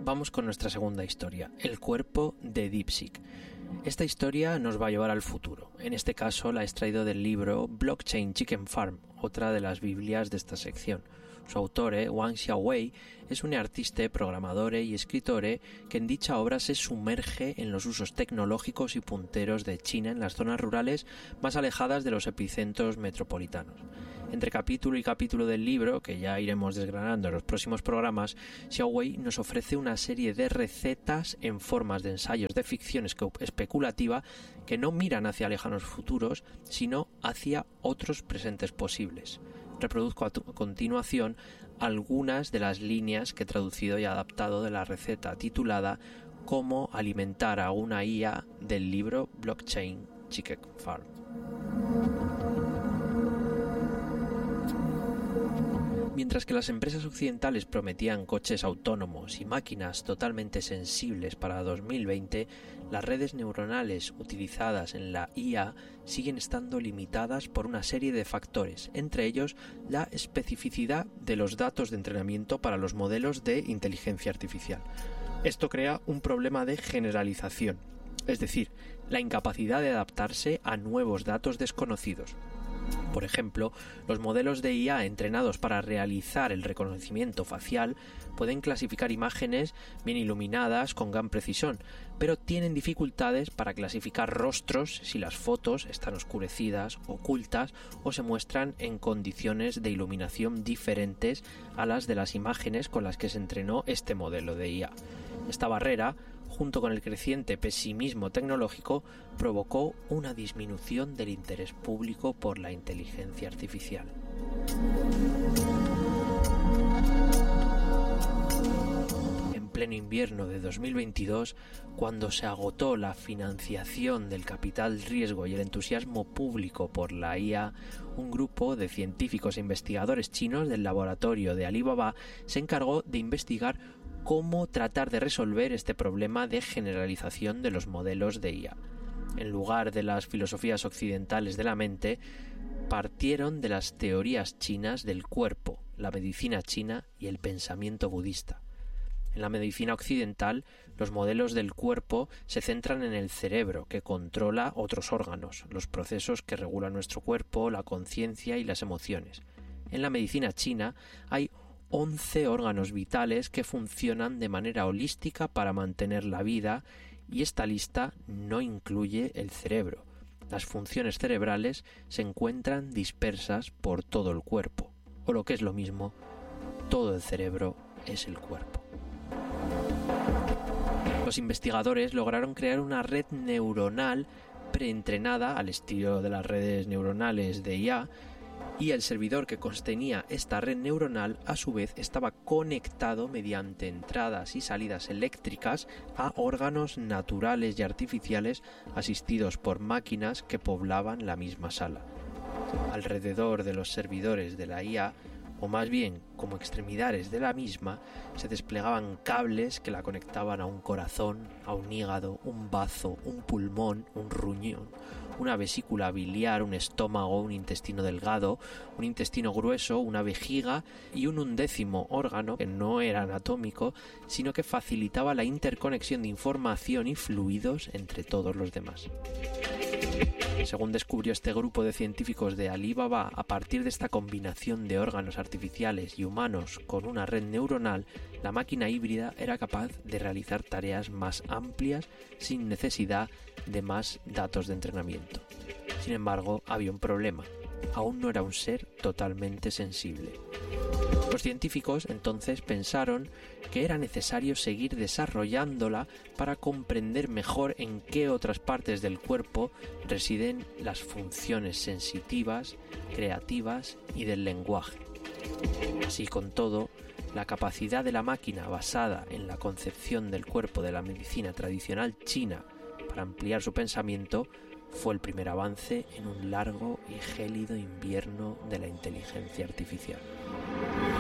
vamos con nuestra segunda historia, el cuerpo de DeepSeek. Esta historia nos va a llevar al futuro. En este caso la he extraído del libro Blockchain Chicken Farm, otra de las biblias de esta sección. Su autor, Wang Xiaowei, es un artista, programador y escritor que en dicha obra se sumerge en los usos tecnológicos y punteros de China en las zonas rurales más alejadas de los epicentros metropolitanos. Entre capítulo y capítulo del libro, que ya iremos desgranando en los próximos programas, Xiaowei nos ofrece una serie de recetas en formas de ensayos de ficción especulativa que no miran hacia lejanos futuros, sino hacia otros presentes posibles. Reproduzco a continuación algunas de las líneas que he traducido y adaptado de la receta titulada Cómo alimentar a una IA del libro Blockchain Chicken Farm. Mientras que las empresas occidentales prometían coches autónomos y máquinas totalmente sensibles para 2020, las redes neuronales utilizadas en la IA siguen estando limitadas por una serie de factores, entre ellos la especificidad de los datos de entrenamiento para los modelos de inteligencia artificial. Esto crea un problema de generalización, es decir, la incapacidad de adaptarse a nuevos datos desconocidos. Por ejemplo, los modelos de IA entrenados para realizar el reconocimiento facial pueden clasificar imágenes bien iluminadas con gran precisión, pero tienen dificultades para clasificar rostros si las fotos están oscurecidas, ocultas o se muestran en condiciones de iluminación diferentes a las de las imágenes con las que se entrenó este modelo de IA. Esta barrera, junto con el creciente pesimismo tecnológico, provocó una disminución del interés público por la inteligencia artificial. En pleno invierno de 2022, cuando se agotó la financiación del capital riesgo y el entusiasmo público por la IA, un grupo de científicos e investigadores chinos del laboratorio de Alibaba se encargó de investigar cómo tratar de resolver este problema de generalización de los modelos de IA. En lugar de las filosofías occidentales de la mente, partieron de las teorías chinas del cuerpo, la medicina china y el pensamiento budista. En la medicina occidental, los modelos del cuerpo se centran en el cerebro, que controla otros órganos, los procesos que regulan nuestro cuerpo, la conciencia y las emociones. En la medicina china hay 11 órganos vitales que funcionan de manera holística para mantener la vida, y esta lista no incluye el cerebro. Las funciones cerebrales se encuentran dispersas por todo el cuerpo, o lo que es lo mismo, todo el cerebro es el cuerpo. Los investigadores lograron crear una red neuronal preentrenada al estilo de las redes neuronales de IA, y el servidor que contenía esta red neuronal a su vez estaba conectado mediante entradas y salidas eléctricas a órganos naturales y artificiales asistidos por máquinas que poblaban la misma sala. Alrededor de los servidores de la IA, o más bien como extremidades de la misma, se desplegaban cables que la conectaban a un corazón, a un hígado, un bazo, un pulmón, un riñón, una vesícula biliar, un estómago, un intestino delgado, un intestino grueso, una vejiga y un undécimo órgano que no era anatómico, sino que facilitaba la interconexión de información y fluidos entre todos los demás. Según descubrió este grupo de científicos de Alibaba, a partir de esta combinación de órganos artificiales y humanos con una red neuronal, la máquina híbrida era capaz de realizar tareas más amplias sin necesidad de más datos de entrenamiento. Sin embargo, había un problema. Aún no era un ser totalmente sensible. Los científicos entonces pensaron que era necesario seguir desarrollándola para comprender mejor en qué otras partes del cuerpo residen las funciones sensitivas, creativas y del lenguaje. Así con todo, la capacidad de la máquina basada en la concepción del cuerpo de la medicina tradicional china para ampliar su pensamiento fue el primer avance en un largo y gélido invierno de la inteligencia artificial.